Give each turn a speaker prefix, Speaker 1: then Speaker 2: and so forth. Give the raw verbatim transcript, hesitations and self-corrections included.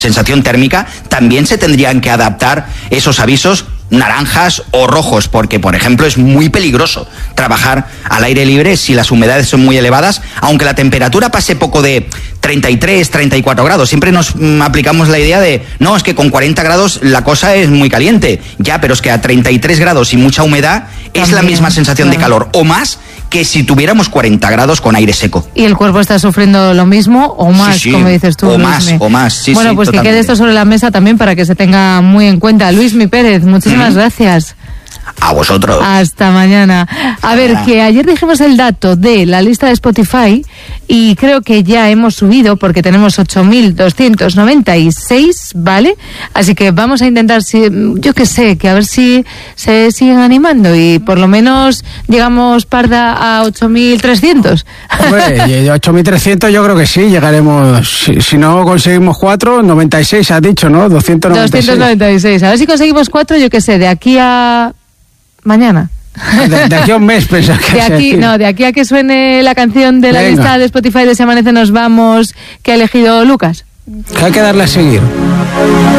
Speaker 1: sensación térmica, también se tendrían que adaptar esos avisos naranjas o rojos, porque, por ejemplo, es muy peligroso trabajar al aire libre si las humedades son muy elevadas, aunque la temperatura pase poco de treinta y tres, treinta y cuatro grados. Siempre nos mm, aplicamos la idea de, no, es que con cuarenta grados la cosa es muy caliente. Ya, pero es que a treinta y tres grados y mucha humedad también es la misma sensación claro. de calor, o más que si tuviéramos cuarenta grados con aire seco.
Speaker 2: ¿Y el cuerpo está sufriendo lo mismo o más,
Speaker 1: sí, sí.
Speaker 2: como dices tú,
Speaker 1: O
Speaker 2: Luismi?
Speaker 1: más, o más, sí,
Speaker 2: Bueno,
Speaker 1: sí,
Speaker 2: pues
Speaker 1: totalmente.
Speaker 2: que quede esto sobre la mesa también para que se tenga muy en cuenta. Luismi Pérez, muchísimas mm. gracias.
Speaker 1: A vosotros.
Speaker 2: Hasta mañana. A ver,
Speaker 1: Ah.
Speaker 2: que ayer dijimos el dato de la lista de Spotify y creo que ya hemos subido porque tenemos ocho mil doscientos noventa y seis, ¿vale? Así que vamos a intentar, si, yo qué sé, que a ver si se siguen animando y por lo menos llegamos, Parda, a ocho mil trescientos.
Speaker 3: Hombre, ocho mil trescientos yo creo que sí, llegaremos. Si, si no conseguimos cuatro, noventa y seis has dicho, ¿no? doscientos noventa y seis.
Speaker 2: doscientos noventa y seis. A ver si conseguimos cuatro, yo qué sé, de aquí a mañana.
Speaker 3: De, de aquí a un mes, pensás que
Speaker 2: de aquí, no, de aquí a que suene la canción de la
Speaker 3: Venga.
Speaker 2: lista de Spotify de Se Amanece Nos Vamos, que ha elegido Lucas.
Speaker 3: Que hay que darle a seguir.